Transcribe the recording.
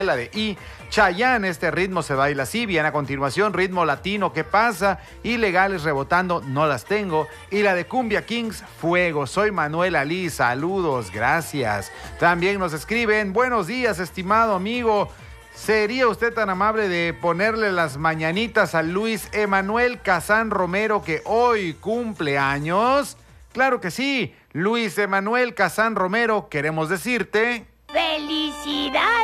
la de I. Chayanne, este ritmo se baila así. Bien, a continuación, ritmo latino, ¿qué pasa? Ilegales rebotando, no las tengo. Y la de Cumbia Kings, Fuego. Soy Manuel Ali, saludos, gracias. También nos escriben, buenos días, estimado amigo. ¿Sería usted tan amable de ponerle las mañanitas a Luis Emanuel Casán Romero, que hoy cumple años? Claro que sí, Luis Emanuel Casán Romero, queremos decirte... ¡Felicidades!